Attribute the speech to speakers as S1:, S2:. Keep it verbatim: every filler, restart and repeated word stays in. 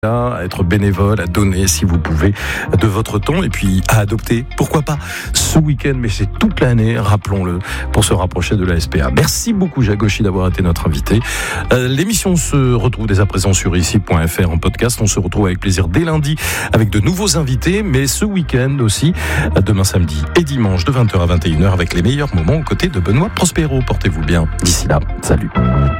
S1: à être bénévole, à donner si vous pouvez de votre temps et puis à adopter, pourquoi pas ce week-end, mais c'est toute l'année, rappelons-le, pour se rapprocher de la S P A. Merci beaucoup Jacques Gauchy d'avoir été notre invité. Euh, l'émission se retrouve dès à présent sur ici point f r en podcast. On se retrouve avec plaisir dès lundi avec de nouveaux invités, mais ce week-end aussi, demain samedi et dimanche de vingt heures à vingt et une heures avec les meilleurs moments aux côtés de Benoît Prospero. Portez-vous bien. D'ici là, salut.